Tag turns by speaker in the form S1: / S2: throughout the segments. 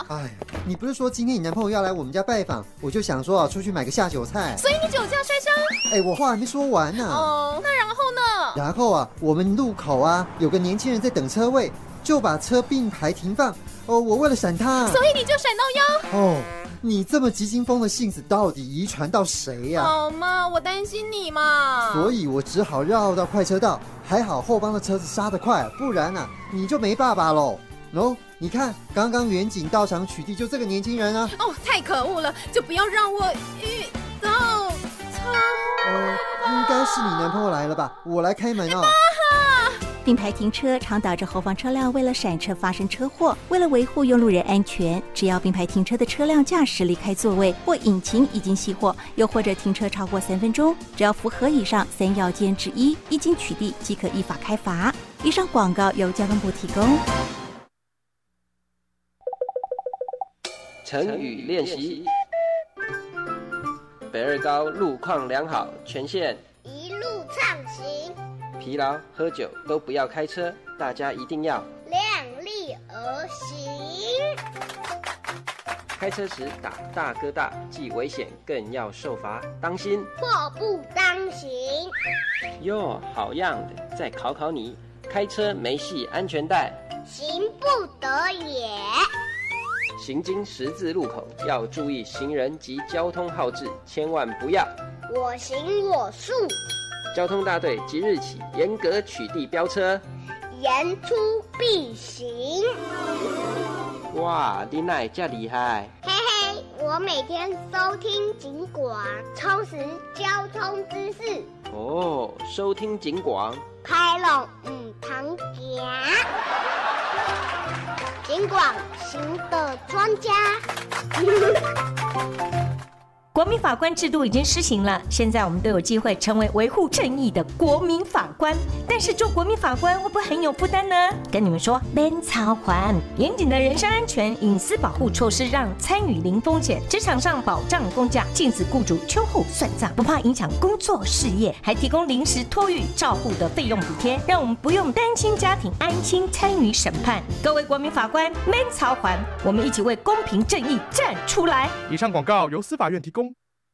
S1: 哎，你不是说今天你男朋友要来我们家拜访，我就想说出去买个下酒菜。
S2: 所以你酒驾摔车？
S1: 哎，我话还没说完呢。
S2: 哦，那然后呢？
S1: 然后我们路口有个年轻人在等车位，就把车并排停放。我为了闪他，
S2: 所以你就闪到腰。
S1: 你这么急惊风的性子到底遗传到谁呀？
S2: 好嘛，我担心你嘛。
S1: 所以我只好绕到快车道，还好后方的车子刹得快，不然你就没爸爸喽。你看，刚刚远景到场取缔就这个年轻人啊！
S2: 太可恶了，就不要让我遇到他。
S1: 应该是你男朋友来了吧？我来开门
S3: 并排停车常导致后方车辆为了闪车发生车祸。为了维护用路人安全，只要并排停车的车辆驾驶离开座位或引擎已经熄火，又或者停车超过3分钟，只要符合以上3要件之一，一经取缔即可依法开罚。以上广告由交通部提供。
S4: 成语练习：北二高路况良好，全线
S5: 一路畅行。
S4: 疲劳、喝酒都不要开车，大家一定要
S5: 量力而行。
S4: 开车时打大哥大，既危险更要受罚，当心
S5: 祸不当行。
S4: 哟，好样的！再考考你，开车没系安全带，
S5: 行不得也。
S4: 行经十字路口要注意行人及交通号志，千万不要
S5: 我行我素。
S4: 交通大队即日起严格取缔飙车，
S5: 言出必行。
S4: 哇，你哪这厉害？
S5: 嘿嘿，我每天收听警广，充实交通知识。
S4: 收听警广，
S5: 拍拢唔通行。警广行的专家。
S6: 国民法官制度已经施行了，现在我们都有机会成为维护正义的国民法官。但是做国民法官会不会很有负担呢？跟你们说，免操还。严谨的人身安全、隐私保护措施让参与零风险，职场上保障公假，禁止雇主秋后算账，不怕影响工作事业，还提供临时托育照护的费用补贴，让我们不用单亲家庭安心参与审判。各位国民法官，免操还，我们一起为公平正义站出来。
S7: 以上广告由司法院提供。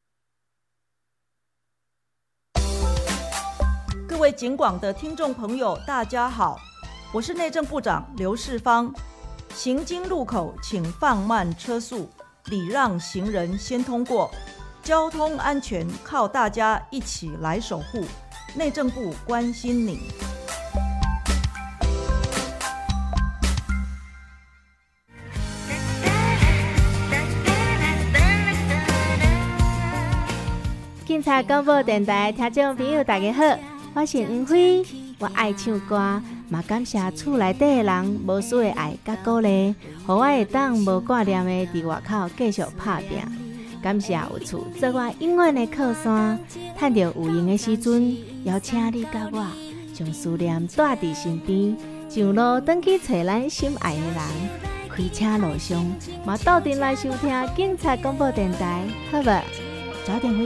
S8: 各位警广的听众朋友，大家好，我是内政部长刘世芳。行经路口请放慢车速，礼让行人先通过。交通安全靠大家一起来守护，内政部关心你。
S9: 警察广播电台听众朋友大家好，我是黄辉，我爱唱歌，嘛感谢厝内底的人无私的爱甲鼓励，互我会当无挂念的伫外口继续拍拼。感谢有厝做我永远的靠山，趁着有闲的时阵，邀请你甲我，将思念带伫身边，上路转去找咱心爱的人。开车路上嘛，斗阵来收听警察广播电台，好无？早点回。